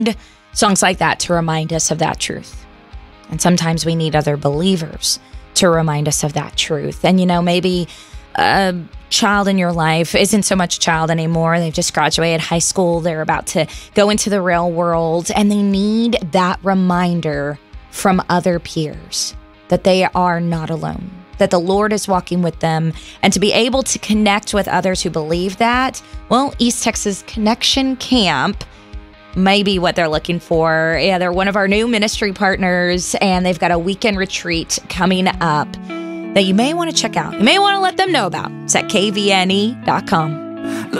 songs like that to remind us of that truth. And sometimes we need other believers to remind us of that truth. And, maybe a child in your life isn't so much a child anymore. They've just graduated high school. They're about to go into the real world, and they need that reminder from other peers that they are not alone, that the Lord is walking with them, and to be able to connect with others who believe that. Well, East Texas Connection Camp may be what they're looking for. Yeah, they're one of our new ministry partners, and they've got a weekend retreat coming up that you may want to check out. You may want to let them know about. It's at kvne.com.